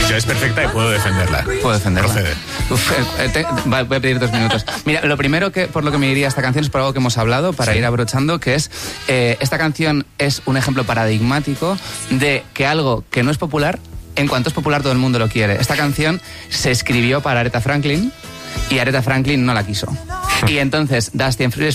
Yo es perfecta y puedo defenderla. Puedo defenderla. Procede. Voy a pedir 2 minutos. Mira, lo primero que por lo que me iría esta canción es por algo que hemos hablado, para ir abrochando, que es esta canción es un ejemplo paradigmático de que algo que no es popular, en cuanto es popular todo el mundo lo quiere. Esta canción se escribió para Aretha Franklin y Aretha Franklin no la quiso. Y entonces Dusty and